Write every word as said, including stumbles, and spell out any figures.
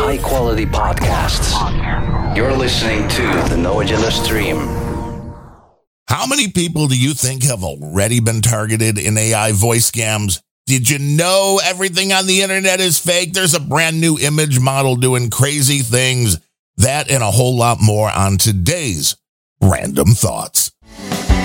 high-quality podcasts. You're listening to the No Agenda Stream. How many people do you think have already been targeted in A I voice scams? Did you know everything on the internet is fake? There's a brand new image model doing crazy things. That and a whole lot more on today's Random Thoughts.